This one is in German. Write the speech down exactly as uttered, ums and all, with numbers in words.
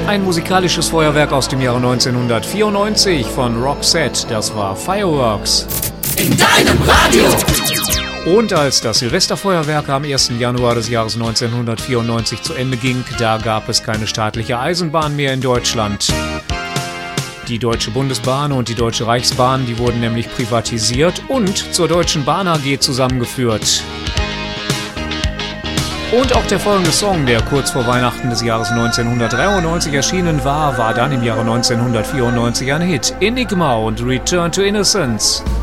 Ein musikalisches Feuerwerk aus dem Jahre neunzehnhundertvierundneunzig von Roxette, das war Fireworks. In deinem Radio! Und als das Silvesterfeuerwerk am ersten Januar des Jahres neunzehnhundertvierundneunzig zu Ende ging, da gab es keine staatliche Eisenbahn mehr in Deutschland. Die Deutsche Bundesbahn und die Deutsche Reichsbahn, die wurden nämlich privatisiert und zur Deutschen Bahn A G zusammengeführt. Und auch der folgende Song, der kurz vor Weihnachten des Jahres neunzehnhundertdreiundneunzig erschienen war, war dann im Jahre neunzehnhundertvierundneunzig ein Hit. Enigma und Return to Innocence.